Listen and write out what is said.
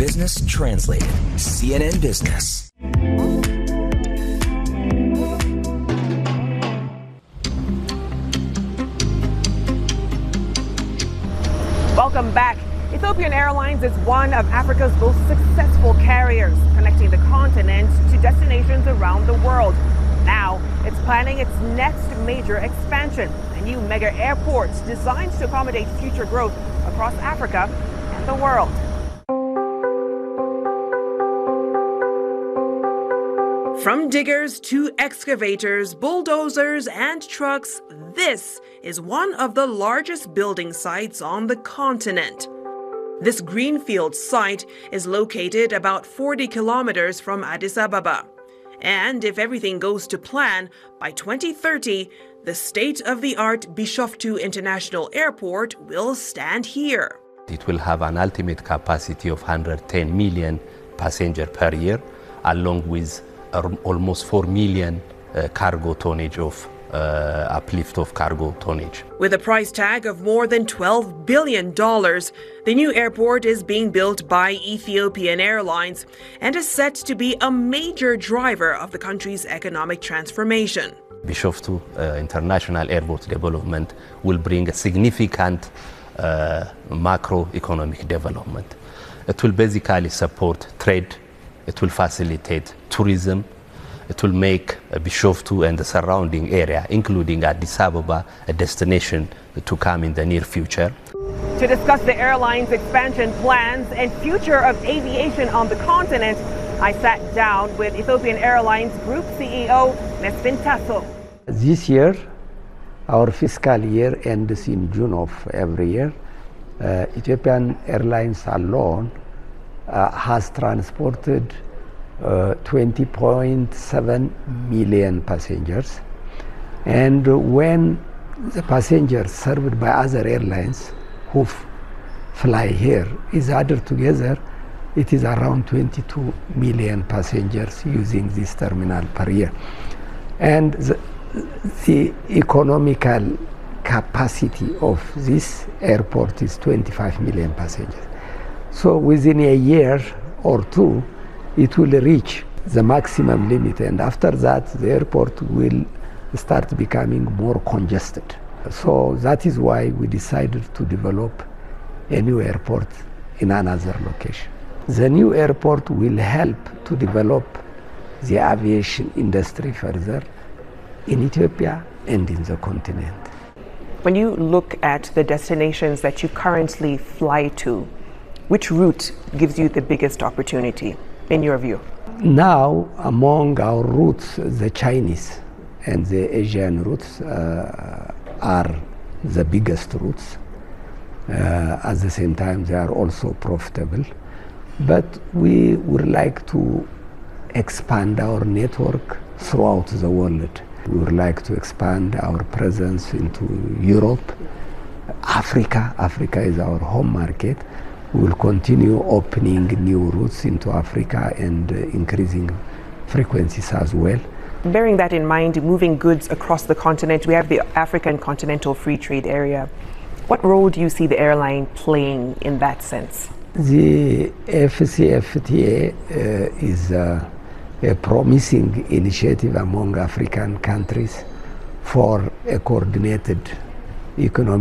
Business Translated, CNN Business. Welcome back. Ethiopian Airlines is one of Africa's most successful carriers, connecting the continent to destinations around the world. Now, it's planning its next major expansion, a new mega airport designed to accommodate future growth across Africa and the world. From diggers to excavators, bulldozers, and trucks, this is one of the largest building sites on the continent. This greenfield site is located about 40 kilometers from Addis Ababa. And if everything goes to plan, by 2030, the state-of-the-art Bishoftu International Airport will stand here. It will have an ultimate capacity of 110 million passengers per year, along with almost 4 million cargo tonnage of uplift of cargo tonnage. With a price tag of more than $12 billion, the new airport is being built by Ethiopian Airlines and is set to be a major driver of the country's economic transformation. Bishoftu International Airport development will bring a significant macroeconomic development. It will basically support trade, it will facilitate tourism, it will make Bishoftu and the surrounding area, including Addis Ababa, a destination to come in the near future. To discuss the airline's expansion plans and future of aviation on the continent, I sat down with Ethiopian Airlines Group CEO Mesfin Tasso. This year, our fiscal year ends in June of every year. Ethiopian Airlines alone has transported 20.7 million passengers, and when the passengers served by other airlines who fly here is added together, it is around 22 million passengers using this terminal per year. And the economical capacity of this airport is 25 million passengers. So within a year or two, it will reach the maximum limit, and after that the airport will start becoming more congested. So that is why we decided to develop a new airport in another location. The new airport will help to develop the aviation industry further in Ethiopia and in the continent. When you look at the destinations that you currently fly to, which route gives you the biggest opportunity, in your view? Now, among our routes, the Chinese and the Asian routes are the biggest routes. At the same time, they are also profitable. But we would like to expand our network throughout the world. We would like to expand our presence into Europe, Africa. Africa is our home market. We will continue opening new routes into Africa and increasing frequencies as well. Bearing that in mind, moving goods across the continent, we have the African Continental Free Trade Area. What role do you see the airline playing in that sense? The AfCFTA is a promising initiative among African countries for a coordinated economic